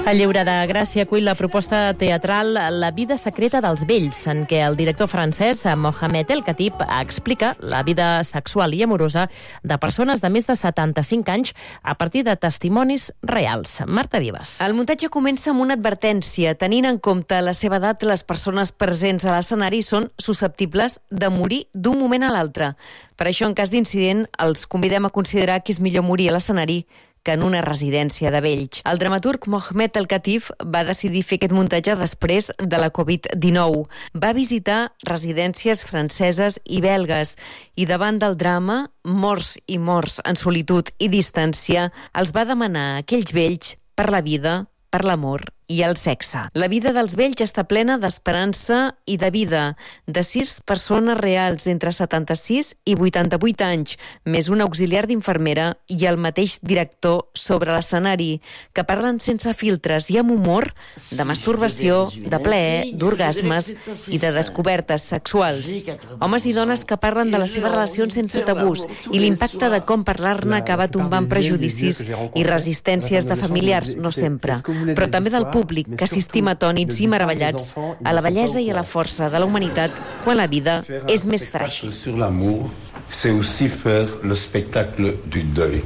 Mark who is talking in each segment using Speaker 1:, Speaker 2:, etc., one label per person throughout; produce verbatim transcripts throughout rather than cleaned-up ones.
Speaker 1: El Lliure de Gràcia acull la proposta teatral La vida secreta dels vells, en què el director francès Mohamed El Khatib explica la vida sexual i amorosa de persones de més de setanta-cinc anys a partir de testimonis reals. Marta Vives.
Speaker 2: El muntatge comença amb una advertència. Tenint en compte la seva edat, les persones presents a l'escenari són susceptibles de morir d'un moment a l'altre. Per això, en cas d'incident, els convidem a considerar que és millor morir a l'escenari que en una residència de vells. El dramaturg Mohamed El Khatib va decidir fer aquest muntatge després de la covid dinou. Va visitar residències franceses i belgues i davant del drama, morts i morts en solitud i distància, els va demanar a aquells vells per la vida, per l'amor i el sexe. La vida dels vells està plena d'esperança i de vida, de sis persones reals entre setanta-sis i vuitanta-vuit anys, més un auxiliar d'infermera i el mateix director sobre l'escenari, que parlen sense filtres i amb humor de masturbació, de plaer, d'orgasmes i de descobertes sexuals. Homes i dones que parlen de les seves relacions sense tabús i l'impacte de com parlar-ne acaba tombant prejudicis i resistències de familiars, no sempre, però també del públic, que assistim atònits i meravellats a la bellesa i a la força de la humanitat quan la vida és més fràgil.
Speaker 3: Sur l'amour, c'est aussi faire le spectacle du deuil.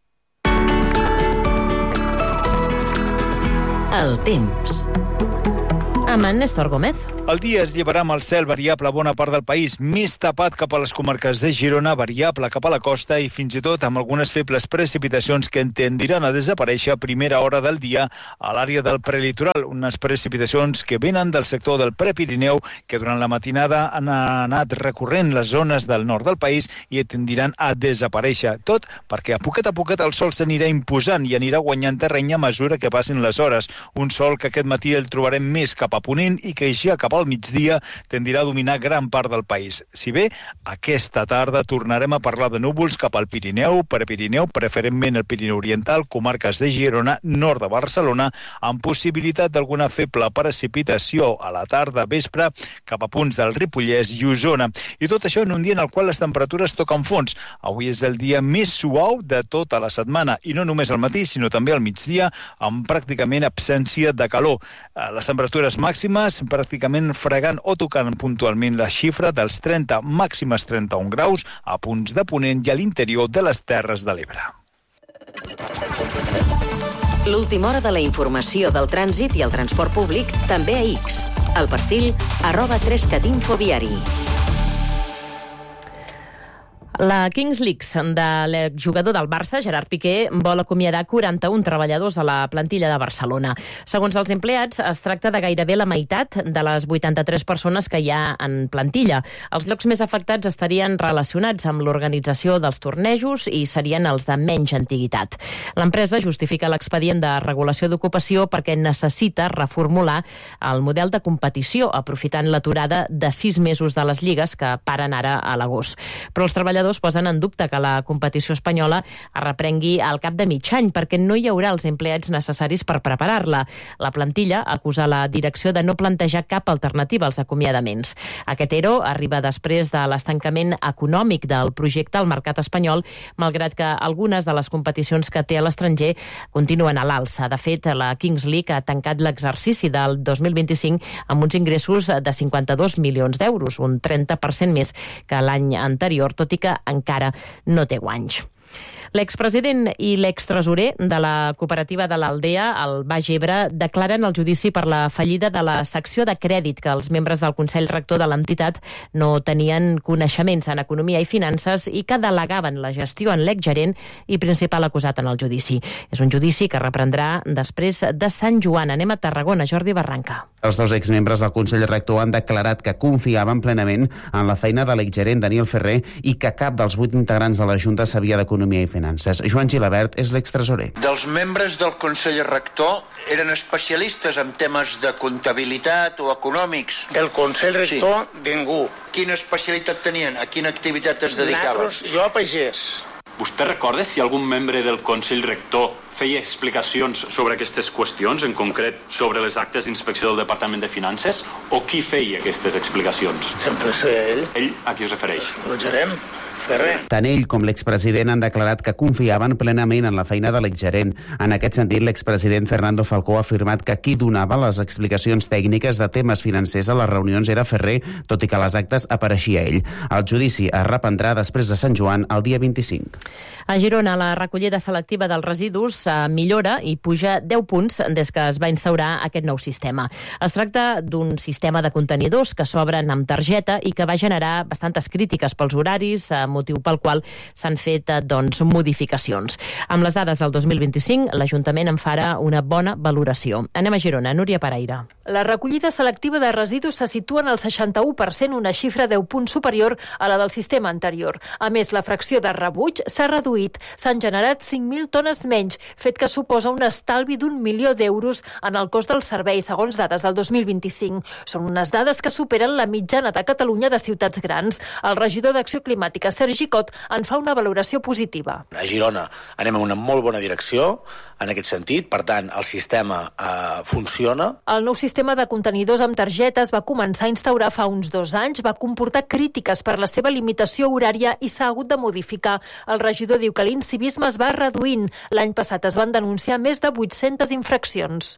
Speaker 2: El temps.
Speaker 1: Amb en Néstor Gómez.
Speaker 4: El dia es llevarà amb el cel variable a bona part del país, més tapat cap a les comarques de Girona, variable cap a la costa i fins i tot amb algunes febles precipitacions que tendiran a desaparèixer a primera hora del dia a l'àrea del prelitoral. Unes precipitacions que venen del sector del Prepirineu, que durant la matinada han anat recorrent les zones del nord del país i tendiran a desaparèixer. Tot perquè a poquet a poquet el sol s'anirà imposant i anirà guanyant terreny a mesura que passin les hores. Un sol que aquest matí el trobarem més cap a ponent i que ja cap al migdia tendirà a dominar gran part del país. Si bé, aquesta tarda tornarem a parlar de núvols cap al Pirineu, Prepirineu, preferentment el Pirineu Oriental, comarques de Girona, nord de Barcelona, amb possibilitat d'alguna feble precipitació a la tarda, vespre, cap a punts del Ripollès i Osona. I tot això en un dia en el qual les temperatures toquen fons. Avui és el dia més suau de tota la setmana, i no només al matí, sinó també al migdia, amb pràcticament absència de calor. Les temperatures màximes pràcticament fregant o tocant puntualment la xifra dels trenta, màximes trenta-un graus a punts de ponent i a l'interior de les Terres de l'Ebre.
Speaker 2: L'última hora de la informació del trànsit i el transport públic també a X. El perfil arroba trescat infoviari.
Speaker 1: La Kings League de l'exjugador del Barça, Gerard Piqué, vol acomiadar quaranta-un treballadors a la plantilla de Barcelona. Segons els empleats, es tracta de gairebé la meitat de les vuitanta-tres persones que hi ha en plantilla. Els llocs més afectats estarien relacionats amb l'organització dels tornejos i serien els de menys antiguitat. L'empresa justifica l'expedient de regulació d'ocupació perquè necessita reformular el model de competició, aprofitant l'aturada de sis mesos de les lligues que paren ara a l'agost. Però els treballadors posen en dubte que la competició espanyola es reprengui al cap de mig any perquè no hi haurà els empleats necessaris per preparar-la. La plantilla acusa la direcció de no plantejar cap alternativa als acomiadaments. Aquest ERO arriba després de l'estancament econòmic del projecte al mercat espanyol, malgrat que algunes de les competicions que té a l'estranger continuen a l'alça. De fet, la Kings League ha tancat l'exercici del dos mil vint-i-cinc amb uns ingressos de cinquanta-dos milions d'euros, un trenta per cent més que l'any anterior, tot i que encara no té guanys. L'expresident i l'extresorer de la cooperativa de l'Aldea, el Baix Ebre, declaren el judici per la fallida de la secció de crèdit que els membres del Consell Rector de l'entitat no tenien coneixements en economia i finances i que delegaven la gestió en l'exgerent i principal acusat en el judici. És un judici que reprendrà després de Sant Joan. Anem a Tarragona, Jordi Barranca.
Speaker 5: Els dos exmembres del Consell Rector han declarat que confiaven plenament en la feina de l'exgerent Daniel Ferrer i que cap dels vuit integrants de la Junta sabia d'economia i finances. Joan Gilabert és l'extresorer.
Speaker 6: Dels membres del Consell Rector eren especialistes en temes de comptabilitat o econòmics.
Speaker 7: El Consell Rector, sí. Ningú.
Speaker 6: Quina especialitat tenien? A quina activitat es dedicaven?
Speaker 7: Nosaltres, jo pagès.
Speaker 8: Vostè recorda si algun membre del Consell Rector feia explicacions sobre aquestes qüestions, en concret sobre les actes d'inspecció del Departament de Finances, o qui feia aquestes explicacions?
Speaker 7: Sempre sé ell.
Speaker 8: Ell a qui es refereix?
Speaker 7: El gerent. Ferrer.
Speaker 5: Tant ell com l'expresident han declarat que confiaven plenament en la feina de l'exgerent. En aquest sentit, l'expresident Fernando Falcó ha afirmat que qui donava les explicacions tècniques de temes financers a les reunions era Ferrer, tot i que a les actes apareixia ell. El judici es reprendrà després de Sant Joan el dia vint-i-cinc.
Speaker 1: A Girona, la recollida selectiva dels residus millora i puja deu punts des que es va instaurar aquest nou sistema. Es tracta d'un sistema de contenidors que s'obren amb targeta i que va generar bastantes crítiques pels horaris, motiu pel qual s'han fet doncs, modificacions. Amb les dades del dos mil vint-i-cinc, l'Ajuntament en farà una bona valoració. Anem a Girona, Núria Pereira.
Speaker 9: La recollida selectiva de residus se situa en el seixanta-u per cent, una xifra deu punts superior a la del sistema anterior. A més, la fracció de rebuig s'ha reduït. S'han generat cinc mil tones menys, fet que suposa un estalvi d'un milió d'euros en el cost del servei, segons dades del dos mil vint-i-cinc. Són unes dades que superen la mitjana de Catalunya de ciutats grans. El regidor d'Acció Climàtica, Sergi Cot, en fa una valoració positiva.
Speaker 10: A Girona anem en una molt bona direcció en aquest sentit, per tant, el sistema eh, funciona.
Speaker 9: El nou sistema de contenidors amb targetes va començar a instaurar fa uns dos anys, va comportar crítiques per la seva limitació horària i s'ha hagut de modificar. El regidor diu que l'incivisme es va reduint. L'any passat es van denunciar més de vuit-centes infraccions.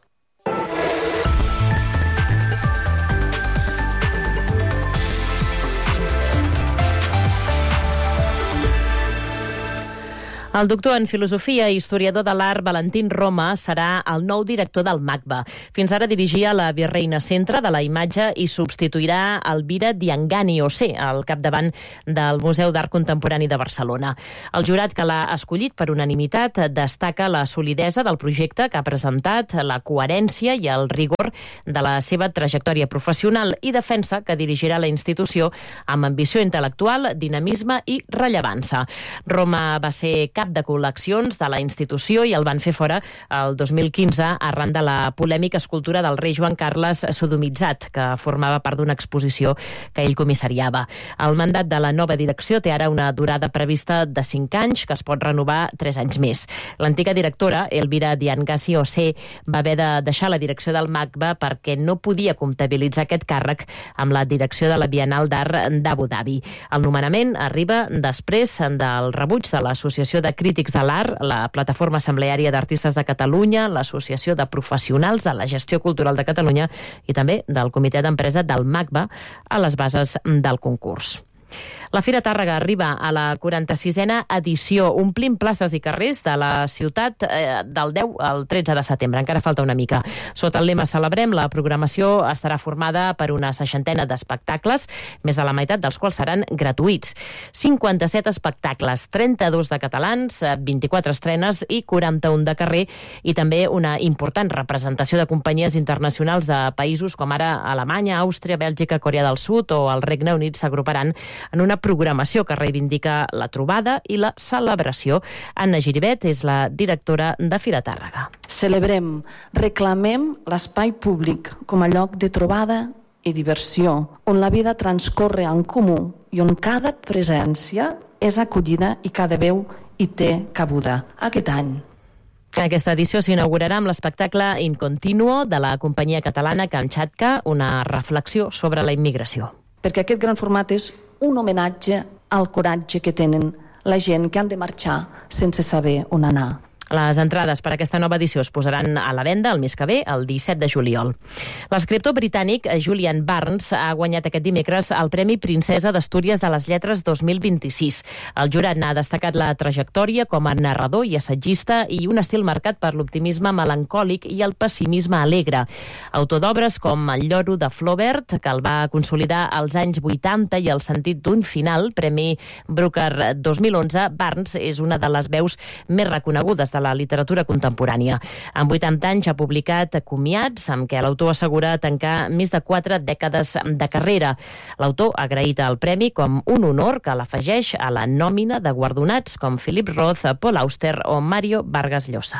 Speaker 1: El doctor en filosofia i historiador de l'art Valentín Roma serà el nou director del MACBA. Fins ara dirigia la Virreina Centre de la Imatge i substituirà Elvira Diangani Ossé al capdavant del Museu d'Art Contemporani de Barcelona. El jurat que l'ha escollit per unanimitat destaca la solidesa del projecte que ha presentat, la coherència i el rigor de la seva trajectòria professional i defensa que dirigirà la institució amb ambició intel·lectual, dinamisme i rellevància. Roma va ser cap de col·leccions de la institució i el van fer fora el dos mil quinze arran de la polèmica escultura del rei Joan Carles sodomitzat, que formava part d'una exposició que ell comissariava. El mandat de la nova direcció té ara una durada prevista de cinc anys, que es pot renovar tres anys més. L'antiga directora, Elvira Diangani Ossé, va haver de deixar la direcció del MACBA perquè no podia comptabilitzar aquest càrrec amb la direcció de la Bienal d'Art d'Abu Dhabi. El nomenament arriba després del rebuig de l'Associació de Crítics de l'Art, la Plataforma Assembleària d'Artistes de Catalunya, l'Associació de Professionals de la Gestió Cultural de Catalunya i també del Comitè d'Empresa del MACBA a les bases del concurs. La Fira Tàrrega arriba a la quaranta-sisena edició, omplint places i carrers de la ciutat eh, del deu al tretze de setembre. Encara falta una mica. Sota el lema Celebrem, la programació estarà formada per una seixantena d'espectacles, més de la meitat dels quals seran gratuïts. cinquanta-set espectacles, trenta-dos de catalans, vint-i-quatre estrenes i quaranta-un de carrer, i també una important representació de companyies internacionals de països com ara Alemanya, Àustria, Bèlgica, Corea del Sud o el Regne Unit s'agruparan en una programació que reivindica la trobada i la celebració. Anna Giribet és la directora de Fira Tàrrega.
Speaker 11: Celebrem, reclamem l'espai públic com a lloc de trobada i diversió, on la vida transcorre en comú i on cada presència és acollida i cada veu hi té cabuda. Aquest any
Speaker 1: Aquesta edició s'inaugurarà amb l'espectacle In Continuo de la companyia catalana Kamchatka, una reflexió sobre la immigració.
Speaker 11: Perquè aquest gran format és un homenatge al coratge que tenen la gent que han de marxar sense saber on anar.
Speaker 1: Les entrades per a aquesta nova edició es posaran a la venda el mes que ve, el disset de juliol. L'escriptor britànic Julian Barnes ha guanyat aquest dimecres el Premi Princesa d'Astúries de les Lletres dos mil vint-i-sis. El jurat n'ha destacat la trajectòria com a narrador i assagista i un estil marcat per l'optimisme melancòlic i el pessimisme alegre. Autor d'obres com El lloro de Flaubert, que el va consolidar als anys vuitanta, i El sentit d'un final, Premi Booker dos mil onze, Barnes és una de les veus més reconegudes de la literatura contemporània. En vuitanta anys ha publicat Comiats, amb què l'autor assegura tancar més de quatre dècades de carrera. L'autor ha agraït el premi com un honor que l'afegeix a la nòmina de guardonats com Philip Roth, Paul Auster o Mario Vargas Llosa.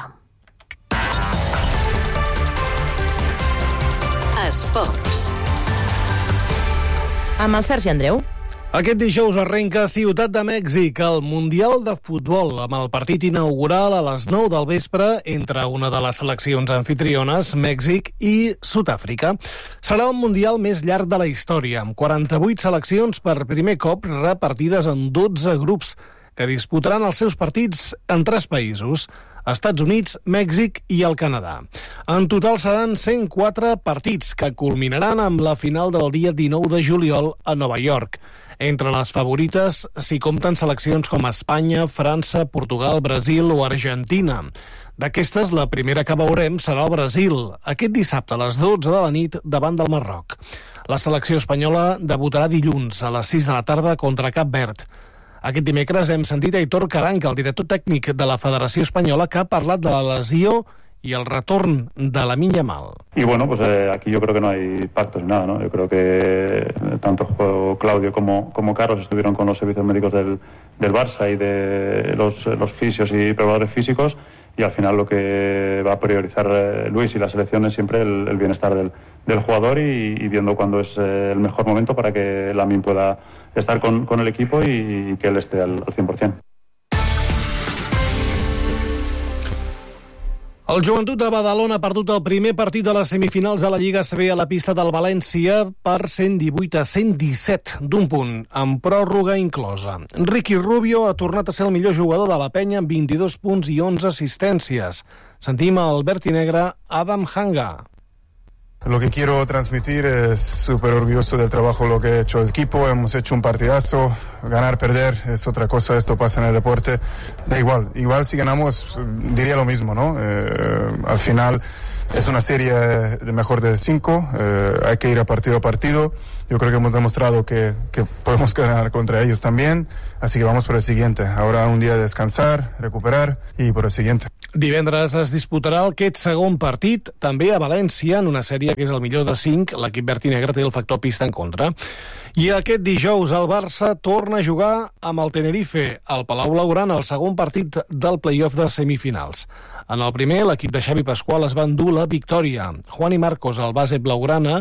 Speaker 2: Esports.
Speaker 1: Amb el Sergi Andreu.
Speaker 12: Aquest dijous arrenca a Ciutat de Mèxic el Mundial de Futbol, amb el partit inaugural a les nou del vespre entre una de les seleccions anfitriones, Mèxic i Sud-àfrica. Serà el Mundial més llarg de la història, amb quaranta-vuit seleccions per primer cop repartides en dotze grups, que disputaran els seus partits en tres països: Estats Units, Mèxic i el Canadà. En total seran cent quatre partits, que culminaran amb la final del dia dinou de juliol a Nova York. Entre les favorites s'hi compten seleccions com Espanya, França, Portugal, Brasil o Argentina. D'aquestes, la primera que veurem serà el Brasil, aquest dissabte a les dotze de la nit davant del Marroc. La selecció espanyola debutarà dilluns a les sis de la tarda contra Cap Verd. Aquest dimecres hem sentit a Aitor Karanka, el director tècnic de la Federació Espanyola, que ha parlat de la lesió y el retorn de Lamine Yamal.
Speaker 13: Y bueno, pues eh, aquí yo creo que no hay pactos ni nada, ¿no? Yo creo que tanto Claudio como, como Carlos estuvieron con los servicios médicos del, del Barça y de los, los fisios y preparadores físicos, y al final lo que va a priorizar eh, Luis y la selección es siempre el, el bienestar del, del jugador y, y viendo cuándo es eh, el mejor momento para que Lamine pueda estar con, con el equipo y, y que él esté al, al cien por cien.
Speaker 12: El Joventut de Badalona ha perdut el primer partit de les semifinals de la Lliga A C B a la pista del València per cent divuit a cent disset d'un punt, amb pròrroga inclosa. Ricky Rubio ha tornat a ser el millor jugador de la penya amb vint-i-dos punts i onze assistències. Sentim el verd i negre Adam Hanga.
Speaker 14: Lo que quiero transmitir es súper orgulloso del trabajo lo que ha hecho el equipo. Hemos hecho un partidazo. Ganar, perder es otra cosa. Esto pasa en el deporte. Da igual. Igual si ganamos diría lo mismo, ¿no? Eh, al final es una serie de mejor de cinco. Eh, hay que ir a partido a partido. Yo creo que hemos demostrado que, que podemos ganar contra ellos también. Así que vamos por el siguiente. Ahora un día de descansar, recuperar y por el siguiente.
Speaker 12: Divendres es disputarà aquest segon partit, també a València, en una sèrie que és el millor de cinc. L'equip verd i negre té el factor pista en contra. I aquest dijous el Barça torna a jugar amb el Tenerife, al Palau Blaugrana, el segon partit del play-off de semifinals. En el primer, l'equip de Xavi Pascual es va endur la victòria. Juani Marcos, el base blaugrana,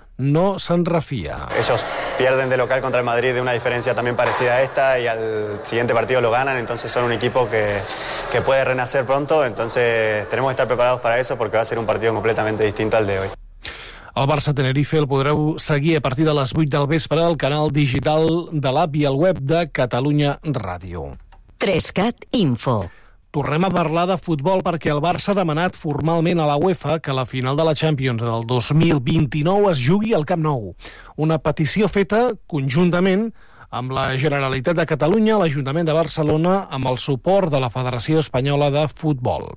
Speaker 12: no se'n refia.
Speaker 15: Ellos pierden de local contra el Madrid de una diferencia también parecida a esta y al siguiente partido lo ganan, entonces son un equipo que, que puede renacer pronto, entonces tenemos que estar preparados para eso porque va a ser un partido completamente distinto al de hoy.
Speaker 12: El Barça-Tenerife el podreu seguir a partir de les vuit del vespre al canal digital de l'app i el web de Catalunya Ràdio.
Speaker 16: Trescat Info.
Speaker 12: Tornem a parlar de futbol perquè el Barça ha demanat formalment a la UEFA que la final de la Champions del dos mil vint-i-nou es jugui al Camp Nou. Una petició feta conjuntament amb la Generalitat de Catalunya, l'Ajuntament de Barcelona, amb el suport de la Federació Espanyola de Futbol.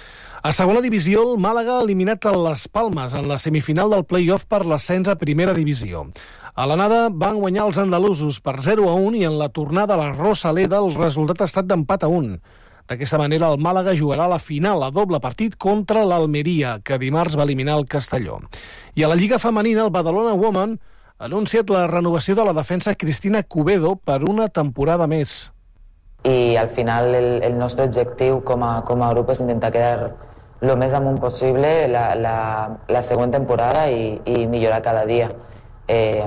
Speaker 12: A segona divisió, el Màlaga ha eliminat a les Palmes en la semifinal del play-off per l'ascens a primera divisió. A l'anada van guanyar els andalusos per zero a un i en la tornada a la Rosaleda el resultat ha estat d'empat a un. D'aquesta manera, el Màlaga jugarà la final a doble partit contra l'Almeria, que dimarts va eliminar el Castelló. I a la Lliga Femenina, el Badalona Women ha anunciat la renovació de la defensa Cristina Cubedo per una temporada més.
Speaker 17: I al final el, el nostre objectiu com a, com a grup és intentar quedar lo més amunt possible la, la, la següent temporada i, i millorar cada dia. Eh,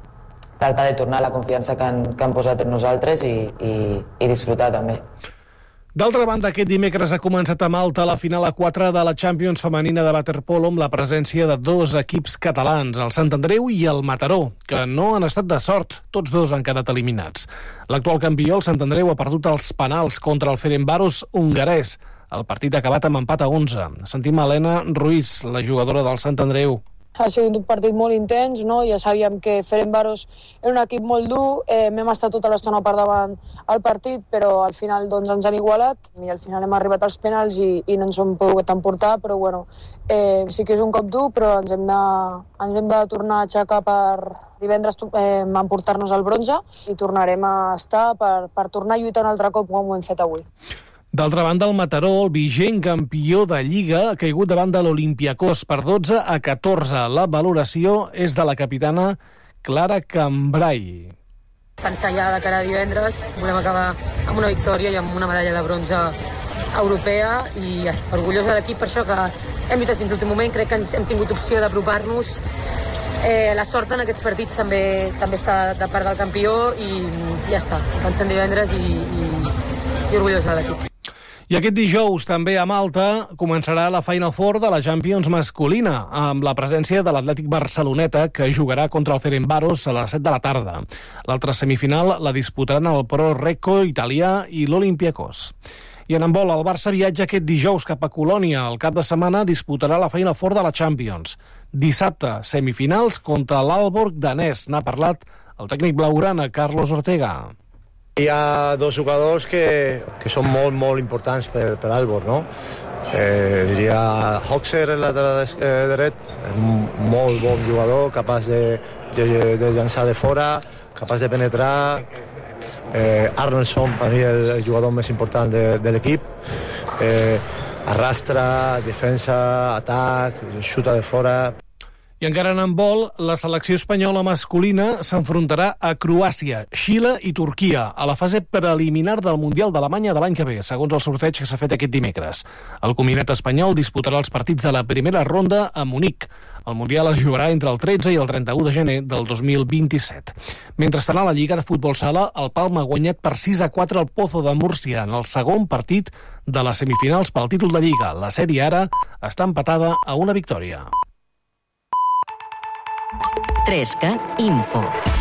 Speaker 17: tractar de tornar la confiança que han, que han posat en nosaltres i, i, i disfrutar també.
Speaker 12: D'altra banda, aquest dimecres ha començat a Malta la final a quatre de la Champions femenina de waterpolo amb la presència de dos equips catalans, el Sant Andreu i el Mataró, que no han estat de sort. Tots dos han quedat eliminats. L'actual campió, el Sant Andreu, ha perdut els penals contra el Ferencváros hongarès. El partit ha acabat amb empat a onze. Sentim a Helena Ruiz, la jugadora del Sant Andreu.
Speaker 18: Ha sigut un partit molt intens, no? Ja sabíem que Ferencváros era un equip molt dur, eh, hem estat tota l'estona per davant al partit, però al final doncs, ens han igualat i al final hem arribat als penals i, i no ens hem pogut emportar, però bueno, eh, sí que és un cop dur, però ens hem de, ens hem de tornar a aixecar per divendres eh, emportar-nos el bronze i tornarem a estar per, per tornar a lluitar un altre cop com ho hem fet avui.
Speaker 12: D'altra banda, el Mataró, el vigent campió de Lliga, ha caigut davant de l'Olympiacos per dotze a catorze. La valoració és de la capitana Clara Cambrai.
Speaker 19: Pensar ja de cara a divendres, volem acabar amb una victòria i amb una medalla de bronze europea i estic orgullosa de l'equip per això que hem lluitat fins l'últim moment, crec que ens hem tingut opció d'apropar-nos Eh, la sort en aquests partits també també està de part del campió i ja està, pensant divendres i, i, i orgullosa de l'equip.
Speaker 12: I aquest dijous també a Malta començarà la Final Four de la Champions masculina amb la presència de l'Atlètic Barceloneta que jugarà contra el Ferencváros a les set de la tarda. L'altra semifinal la disputaran el Pro Recco italià i l'Olympiacos. I en handbol, el Barça viatja aquest dijous cap a Colònia. El cap de setmana disputarà la Final Four de la Champions. Dissabte, semifinals contra l'Aalborg danès. N'ha parlat el tècnic blaugrana, Carlos Ortega.
Speaker 20: Hi ha dos jugadors que, que són molt, molt importants per, per Aalborg, no? Eh, diria Hoxer, el lateral dret, un molt bon jugador, capaç de, de, de llançar de fora, capaç de penetrar. Eh, Arnoldsson, per mi, el, el jugador més important de, de l'equip. Eh, arrastra, defensa, atac, xuta de fora.
Speaker 12: I encara en handbol, la selecció espanyola masculina s'enfrontarà a Croàcia, Xile i Turquia a la fase preliminar del Mundial d'Alemanya de l'any que ve, segons el sorteig que s'ha fet aquest dimecres. El combinat espanyol disputarà els partits de la primera ronda a Munic. El Mundial es jugarà entre el tretze i el trenta-u de gener del dos mil vint-i-set. Mentrestant, a la Lliga de Futbol Sala, el Palma ha guanyat per sis a quatre el Pozo de Múrcia en el segon partit de les semifinals pel títol de Lliga. La sèrie ara està empatada a una victòria.
Speaker 16: tres cat Info.